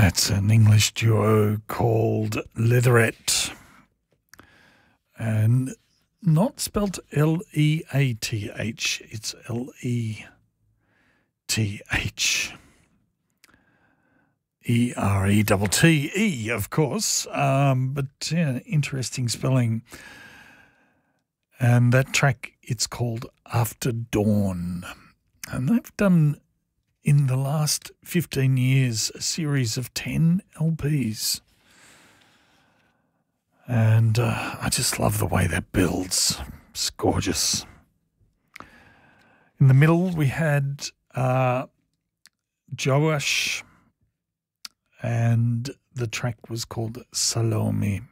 That's an English duo called Leatherette, and not spelt Leath, it's Leeth. E-R-E-T-T-E, of course, but yeah, interesting spelling. And that track, it's called After Dawn. And they've done, in the last 15 years, a series of 10 LPs. And I just love the way that builds. It's gorgeous. In the middle, we had Joash, and the track was called Salome.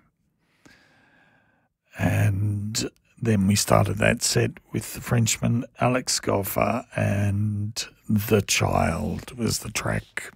And then we started that set with the Frenchman Alex Goffard, and The Child was the track.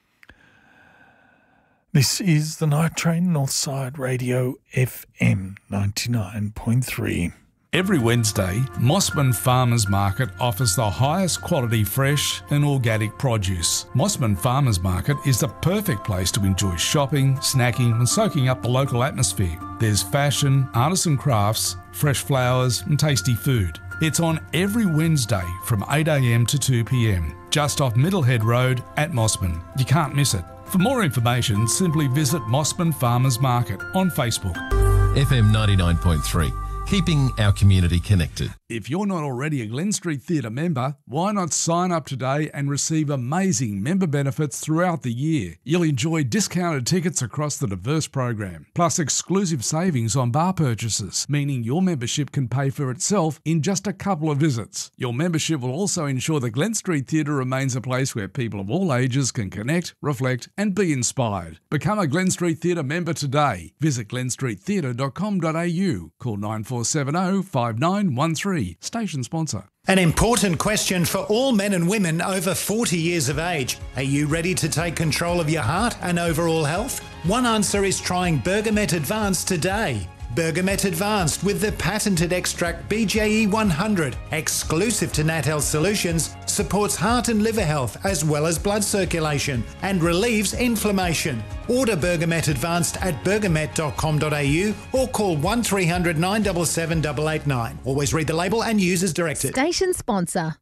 This is the Night Train, Northside Radio FM 99.3. Every Wednesday, Mossman Farmers Market offers the highest quality fresh and organic produce. Mossman Farmers Market is the perfect place to enjoy shopping, snacking and soaking up the local atmosphere. There's fashion, artisan crafts, fresh flowers and tasty food. It's on every Wednesday from 8 a.m. to 2 p.m, just off Middlehead Road at Mossman. You can't miss it. For more information, simply visit Mossman Farmers Market on Facebook. FM 99.3. Keeping our community connected. If you're not already a Glen Street Theatre member, why not sign up today and receive amazing member benefits throughout the year? You'll enjoy discounted tickets across the diverse program, plus exclusive savings on bar purchases, meaning your membership can pay for itself in just a couple of visits. Your membership will also ensure the Glen Street Theatre remains a place where people of all ages can connect, reflect and be inspired. Become a Glen Street Theatre member today. Visit glenstreettheatre.com.au. Call 9470 5913. Station sponsor. An important question for all men and women over 40 years of age. Are you ready to take control of your heart and overall health? One answer is trying Bergamet Advanced today. Bergamet Advanced with the patented extract BJE 100, exclusive to Nat Health Solutions, supports heart and liver health as well as blood circulation and relieves inflammation. Order Bergamet Advanced at bergamet.com.au or call 1300 977 889. Always read the label and use as directed. Station sponsor.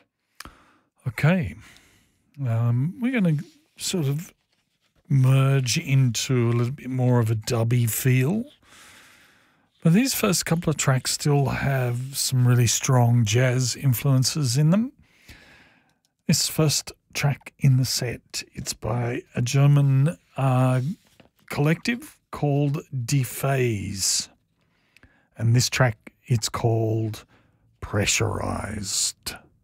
Okay. We're going to sort of merge into a little bit more of a dubby feel. But these first couple of tracks still have some really strong jazz influences in them. This first track in the set, it's by a German collective called Dephase. And this track, it's called Pressurized.